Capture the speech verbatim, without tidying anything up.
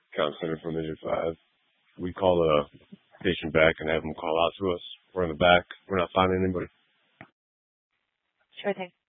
Counseling Center from Mission five. We call a patient back and have them call out to us. We're in the back. We're not finding anybody. Sure thing.